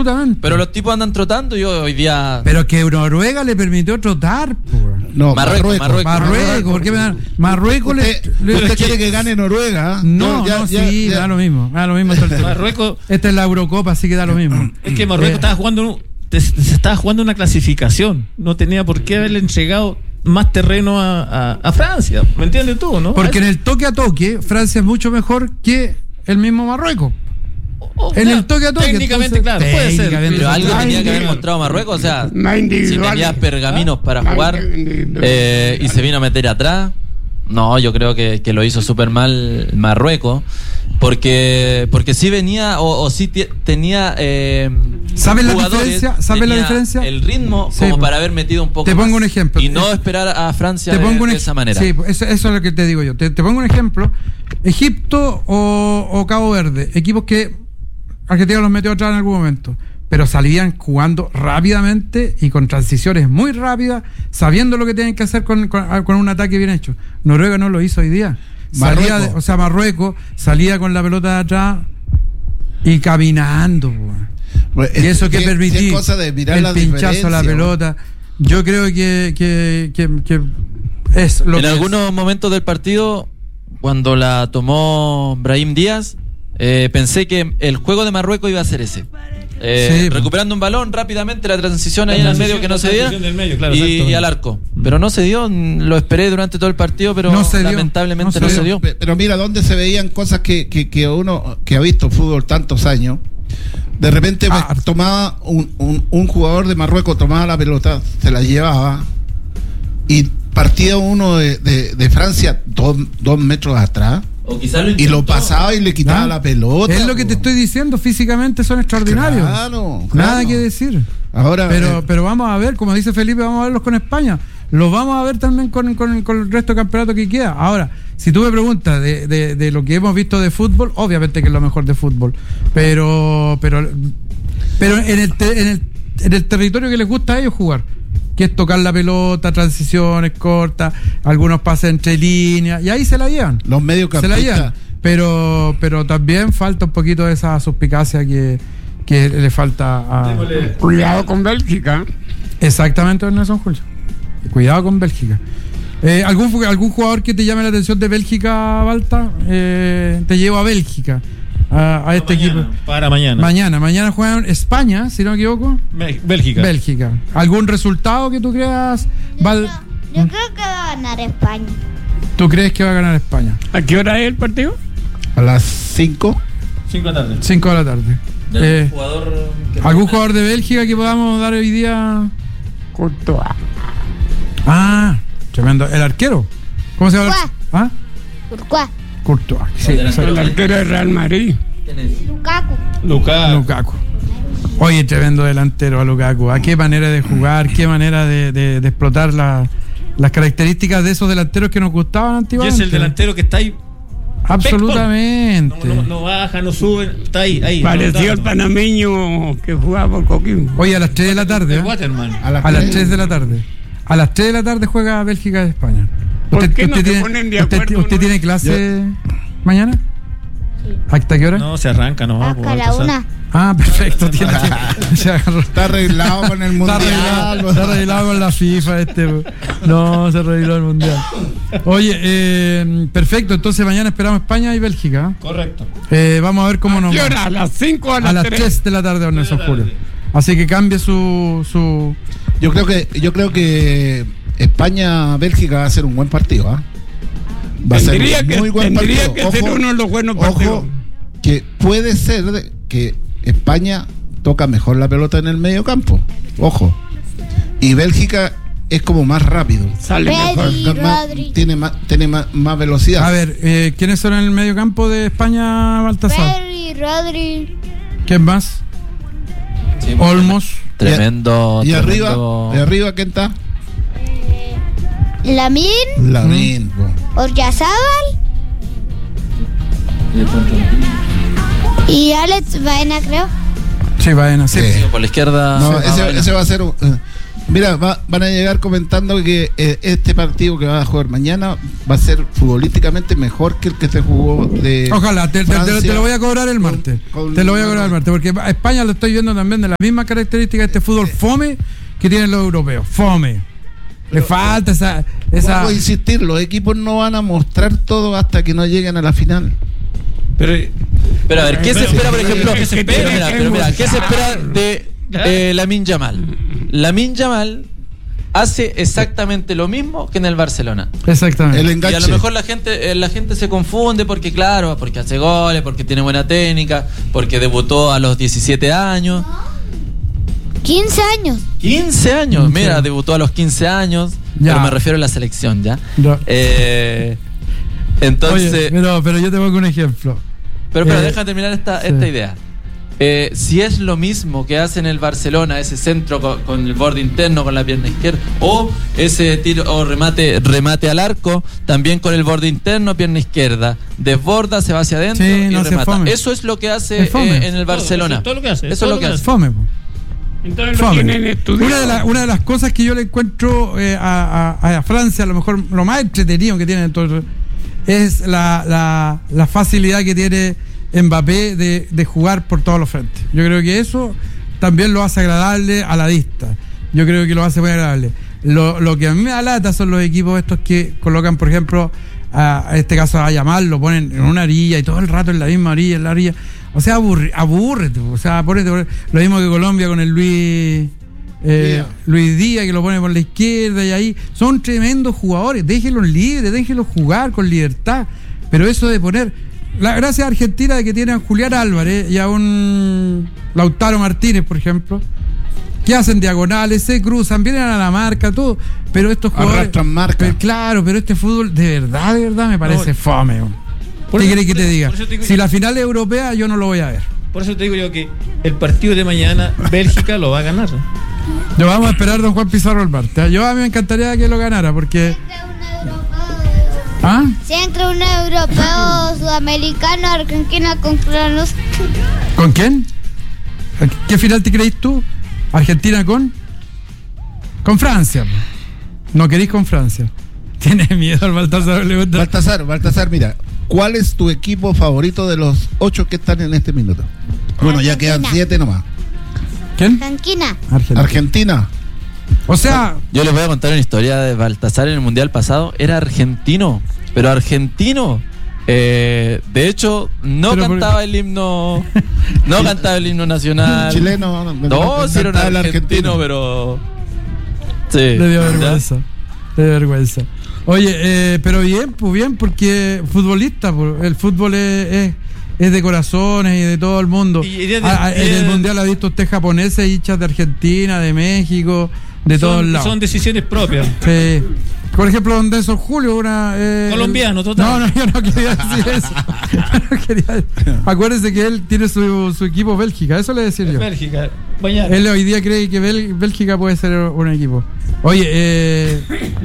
absolutamente. Pero los tipos andan trotando. Yo hoy día. Pero que Noruega le permitió trotar, No, Marruecos. ¿Por qué Marruecos ¿Usted quiere que gane Noruega? No, da lo mismo. Marruecos. Esta es la Eurocopa, así que da lo mismo. Es que Marruecos se estaba jugando una clasificación. No tenía por qué haberle entregado más terreno a Francia. ¿Me entiendes tú, no? Porque en el toque a toque, Francia es mucho mejor que el mismo Marruecos. En el toque a toque. Técnicamente, claro, puede ser. Pero algo tenía que haber mostrado Marruecos. O sea, si tenía pergaminos para jugar y se vino a meter atrás. No, yo creo que lo hizo súper mal Marruecos. Porque sí venía o sí tenía. ¿Sabes la diferencia? ¿Sabes la diferencia? El ritmo como para haber metido un poco. Te pongo un ejemplo. Y no esperar a Francia de esa manera. Sí, eso es lo que te digo yo. Te pongo un ejemplo. Egipto o Cabo Verde, equipos que Argentina los metió atrás en algún momento, pero salían jugando rápidamente y con transiciones muy rápidas, sabiendo lo que tienen que hacer con un ataque bien hecho. Noruega no lo hizo hoy día. Marruecos salía con la pelota de atrás y caminando. Y eso que permití, el pinchazo a la pelota. Yo creo que es lo que algunos momentos del partido, cuando la tomó Brahim Díaz, pensé que el juego de Marruecos iba a ser ese. Recuperando un balón rápidamente, la transición ahí en el medio que no se dio, y al arco. Pero no se dio, lo esperé durante todo el partido, pero lamentablemente no se dio. Pero mira, donde se veían cosas que uno que ha visto fútbol tantos años, de repente tomaba un jugador de Marruecos, tomaba la pelota, se la llevaba y partía uno de Francia 2 metros atrás. Y lo pasaba y le quitaba la pelota. Es lo que te estoy diciendo, físicamente son extraordinarios. Claro. Nada que decir. Ahora, pero vamos a ver, como dice Felipe, vamos a verlos con España. Los vamos a ver también con el resto del campeonato que queda. Ahora, si tú me preguntas de lo que hemos visto de fútbol, obviamente que es lo mejor de fútbol. Pero en el territorio que les gusta a ellos jugar, que es tocar la pelota, transiciones cortas, algunos pases entre líneas, y ahí se la llevan. Los mediocampistas. Se la llevan. Pero también falta un poquito de esa suspicacia que le falta a... Cuidado con Bélgica. Exactamente, Nelson Julio. Cuidado con Bélgica. ¿Algún jugador que te llame la atención de Bélgica, Balta? Te llevo a Bélgica. A este equipo. Para mañana. Mañana juegan España, si no me equivoco. Bélgica. ¿Algún resultado que tú creas? Yo creo que va a ganar España. ¿Tú crees que va a ganar España? ¿A qué hora es el partido? A las 5. 5 de la tarde. 5 de la tarde. ¿Algún jugador de Bélgica que podamos dar hoy día? Courtois. Tremendo. ¿El arquero? ¿Cómo se llama? Courtois. Sí, el arquero de Real Madrid. ¿Quién es? Lukaku. Oye, tremendo delantero a Lukaku. ¿A qué manera de jugar? ¿Qué manera de explotar las características de esos delanteros que nos gustaban antiguamente? Y es el delantero que está ahí. Absolutamente. No baja, no sube, está ahí. Pareció el panameño que jugaba por Coquimbo. Oye, a las 3 de la tarde. A las 3 de la tarde. A las 3 de la tarde juega Bélgica de España. ¿Por qué no se ponen de acuerdo? ¿Usted tiene clase mañana? Sí. ¿Hasta qué hora? No, se arranca, no. Hasta la 1. Perfecto. Está arreglado con el mundial. Está arreglado con la FIFA No, se arregló el mundial. Oye, perfecto. Entonces mañana esperamos España y Bélgica. Correcto. Vamos a ver cómo nos va. ¿A qué hora? ¿A las 5 o a las 3 de la tarde, don Nelson Julio? Así que cambie su... Yo creo que España-Bélgica va a ser un buen partido, Va a ser un muy buen partido. Tendría que ser uno de los buenos partidos. Ojo, que puede ser que España toca mejor la pelota en el medio campo. Ojo. Y Bélgica es como más rápido. Sale mejor. Tiene más velocidad. A ver, ¿quiénes son en el medio campo de España, Baltasar? Rodri. ¿Quién más? Sí, Olmos. Tremendo. ¿Y arriba quién está? Lamine. Oryazábal. Y Alex Baena, creo. Sí, Baena, sí. Por la izquierda. No, ese va a ser Mira, van a llegar comentando que este partido que va a jugar mañana va a ser futbolísticamente mejor que el que se jugó de. Ojalá, te lo voy a cobrar el martes. Te lo voy a cobrar el martes, porque a España lo estoy viendo también de las mismas características de este fútbol fome que tienen los europeos. Fome. Le falta esa. Puedo insistir, los equipos no van a mostrar todo hasta que no lleguen a la final. Pero a ver, ¿qué se espera, por ejemplo? ¿Qué se espera de Lamine Yamal? Lamine Yamal hace exactamente lo mismo que en el Barcelona. Exactamente. El enganche. Y a lo mejor la gente se confunde porque hace goles, porque tiene buena técnica, porque debutó a los 17 años. 15 años. 15 años, mira, debutó a los 15 años, ya. Pero me refiero a la selección, ¿ya? Ya. Entonces... Oye, pero yo te pongo un ejemplo. Pero déjame terminar esta idea. Si es lo mismo que hace en el Barcelona, ese centro con el borde interno, con la pierna izquierda, o ese tiro o remate al arco, también con el borde interno, pierna izquierda, desborda, se va hacia adentro y remata. Eso es lo que hace en el Barcelona. Todo lo que hace. Eso es lo que hace. Fome. Entonces lo tienen estudiado. Una de las cosas que yo le encuentro a Francia, a lo mejor lo más entretenido que tiene todo, es la facilidad que tiene Mbappé de jugar por todos los frentes. Yo creo que eso también lo hace agradable a la vista. Yo creo que lo hace muy agradable. Lo que a mí me da lata son los equipos estos que colocan, por ejemplo, a este caso a Yamal, lo ponen en una orilla y todo el rato en la misma orilla, en la orilla. O sea, abúrrete. O sea, ponete lo mismo que Colombia con el Luis Díaz, que lo pone por la izquierda y ahí. Son tremendos jugadores. Déjenlos libres, déjenlos jugar con libertad. Pero eso de poner... gracias a Argentina de que tienen a Julián Álvarez y a un Lautaro Martínez, por ejemplo, que hacen diagonales, se cruzan, vienen a la marca, todo. Pero estos jugadores... arrastran marca. Claro, pero este fútbol de verdad me parece fome. ¿Qué querés que te diga? Si la final es europea, yo no lo voy a ver. Por eso te digo yo que el partido de mañana, Bélgica lo va a ganar. Lo vamos a esperar, don Juan Pizarro, el martes. Yo a mí me encantaría que lo ganara, porque... Si entra un europeo sudamericano, Argentina contra los... ¿Con quién? ¿Qué final te creís tú? ¿Argentina con Francia? No querís con Francia. Tienes miedo al Baltasar. Baltasar, mira, ¿cuál es tu equipo favorito de los 8 que están en este minuto? Bueno, ya quedan 7 nomás. ¿Quién? Argentina. O sea, yo les voy a contar una historia de Baltasar en el Mundial pasado. Era argentino, pero argentino. De hecho, no cantaba el himno nacional. Chileno. No, sí era un argentino, pero... Sí. Le dio vergüenza. Oye, pero bien, porque futbolista, el fútbol es de corazones y de todo el mundo. En el Mundial ha visto usted japoneses, hinchas de Argentina, de México, de todos lados. Son decisiones propias. Sí. Por ejemplo, donde Nelson Julio, colombiano, total. No, yo no quería decir eso. Acuérdese que él tiene su equipo Bélgica, eso le decía yo. Bélgica, mañana. Él hoy día cree que Bélgica puede ser un equipo. Oye,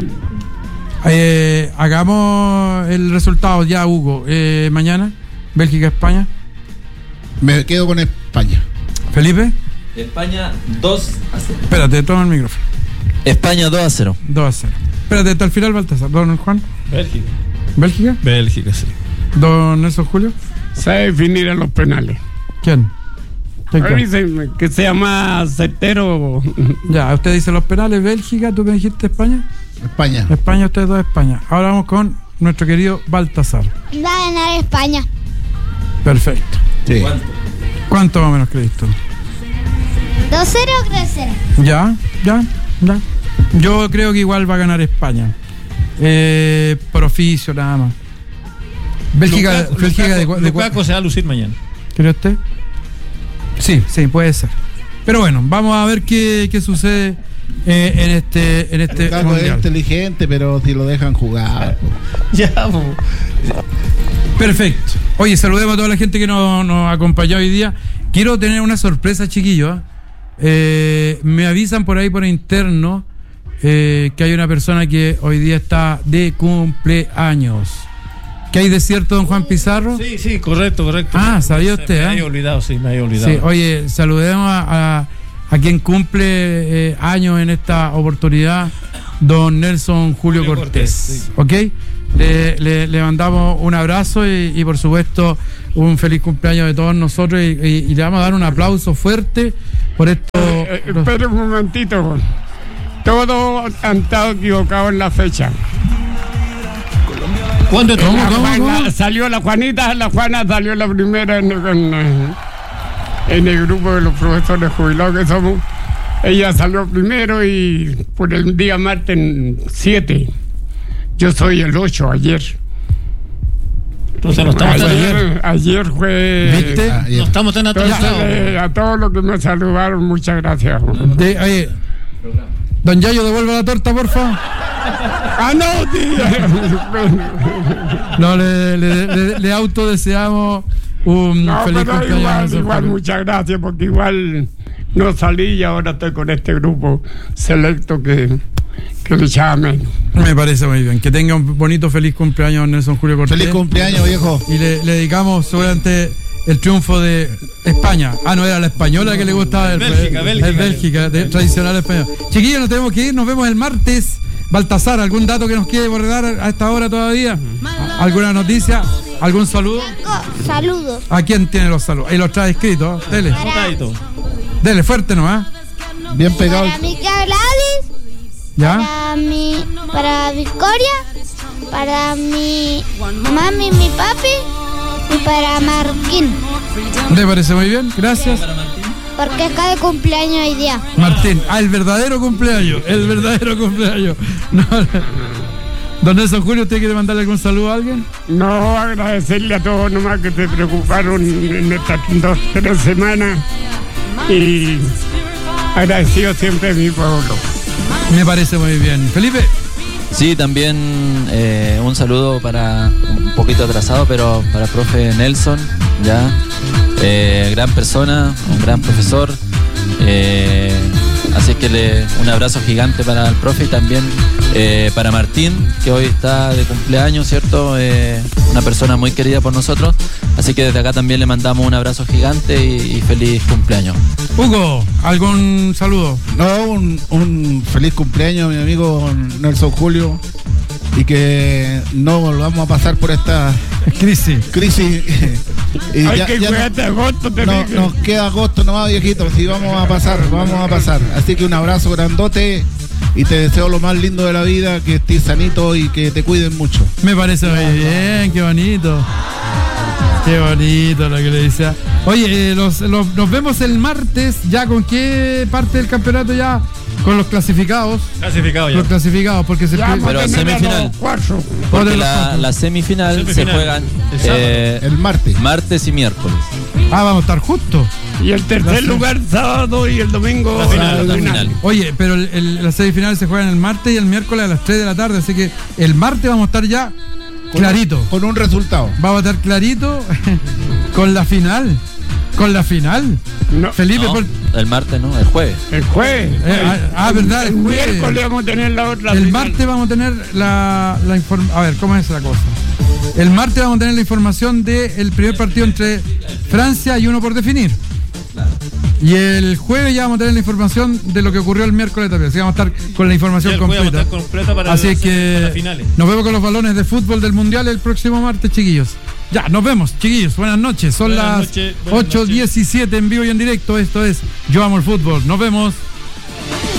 hagamos el resultado ya, Hugo. Mañana, Bélgica-España. Me quedo con España. ¿Felipe? España 2-0. Espérate, toma el micrófono. España 2-0. 2-0. Espérate, hasta el final, Baltasar. ¿Don Juan? Bélgica, sí. ¿Don Nelson Julio? Se definir a los penales. ¿Quién? Dicen que sea más certero. Ya, usted dice los penales, Bélgica, ¿tú me dijiste España? España, ustedes dos España. Ahora vamos con nuestro querido Baltasar. Va a ganar España. Perfecto. Sí. ¿Cuánto más o menos crees tú? 2-0 o 3-0. Ya. Yo creo que igual va a ganar España. Por oficio, nada más. Bélgica Lukaku se va a lucir mañana. ¿Cree usted? Sí, puede ser. Pero bueno, vamos a ver qué sucede en este Lukaku es inteligente, pero si lo dejan jugar. Ya, perfecto. Oye, saludemos a toda la gente que nos acompañó hoy día. Quiero tener una sorpresa, chiquillos. Me avisan por ahí por interno que hay una persona que hoy día está de cumpleaños. ¿Qué hay de cierto, don Juan Pizarro? Sí, correcto. Ah, ¿sabía usted? Me había olvidado. Sí, oye, saludemos a a quien cumple años en esta oportunidad, don Nelson Julio Cortés. Sí. ¿Ok? Le mandamos un abrazo y por supuesto un feliz cumpleaños de todos nosotros y le vamos a dar un aplauso fuerte por esto. Espera un momentito. Todos han estado equivocados en la fecha. ¿Cuándo? ¿Cómo? Salió la Juana salió la primera en el grupo de los profesores jubilados que somos. Ella salió primero y por el día martes 7. Yo soy el 8 ayer. Entonces no estamos ayer fue. ¿Viste? No estamos tan atrasados. A todos los que me saludaron, muchas gracias. Don Yayo, devuelva la torta, porfa. No, tío. No, le autodeseamos un feliz cumpleaños. Igual, muchas gracias, porque igual no salí y ahora estoy con este grupo selecto que le echaba menos. Me parece muy bien. Que tenga un bonito feliz cumpleaños, Nelson Julio Cortés. Feliz cumpleaños, viejo. Y le dedicamos seguramente el triunfo de España. No era la española que le gustaba. Bélgica, tradicional español. Chiquillos, nos tenemos que ir. Nos vemos el martes. Baltasar, ¿algún dato que nos quiere dar a esta hora todavía? ¿Alguna noticia? ¿Algún saludo? Saludos. ¿A quién tiene los saludos? Ahí los trae escritos. Dele. Dele, fuerte nomás. Bien pegado. Para mi Gladys. ¿Ya? Para Victoria. Para mi mami y mi papi. Y para Martín. Me parece muy bien, gracias. Porque está de cumpleaños hoy día. Martín, el verdadero cumpleaños. No. Don Nelson Julio, ¿usted quiere mandarle algún saludo a alguien? No, agradecerle a todos nomás que se preocuparon en estas 2-3 semanas. Y agradecido siempre a mi pueblo. Me parece muy bien. Felipe. Sí, también un saludo para, un poquito atrasado, pero para el profe Nelson, ya, gran persona, un gran profesor, así que un abrazo gigante para el profe y también para Martín, que hoy está de cumpleaños, ¿cierto? Una persona muy querida por nosotros, así que desde acá también le mandamos un abrazo gigante y feliz cumpleaños. Hugo, ¿algún saludo? No, un feliz cumpleaños, mi amigo Nelson Julio, y que no volvamos a pasar por esta crisis. Y hay que cuidarte agosto, nos queda agosto nomás, viejito, si vamos a pasar. Así que un abrazo grandote y te deseo lo más lindo de la vida, que estés sanito y que te cuiden mucho. Me parece muy bien, qué bonito. Qué bonito lo que le decía. Oye, nos vemos el martes. ¿Ya con qué parte del campeonato ya? Con los clasificados. Los clasificados, porque se pero semifinal. Porque la semifinal se juegan el martes y miércoles. Vamos a estar justos. Y el tercer lugar sábado y el domingo la final. Oye, pero las semifinales se juegan el martes y el miércoles a las 3 de la tarde, así que el martes vamos a estar ya clarito. Con un resultado. Vamos a estar clarito con la final. No, Felipe, el martes no, el jueves. ¿Verdad? El miércoles vamos a tener la otra. El martes vamos a tener la información. A ver, ¿cómo es la cosa? El martes vamos a tener la información del primer partido entre Francia y uno por definir. Y el jueves ya vamos a tener la información de lo que ocurrió el miércoles también. Así que vamos a estar con la información completa. Así que nos vemos con los balones de fútbol del Mundial el próximo martes, chiquillos. Ya, nos vemos, chiquillos. Buenas noches. Son las 8:17 en vivo y en directo. Esto es Yo Amo el Fútbol. Nos vemos.